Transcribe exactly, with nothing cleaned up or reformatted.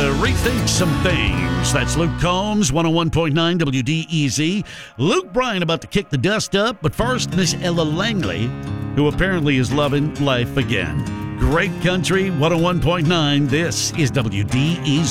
to rethink some things. That's Luke Combs, one oh one point nine W D E Z. Luke Bryan about to kick the dust up, but first, Miss Ella Langley, who apparently is loving life again. Great country, one oh one point nine. This is W D E Z.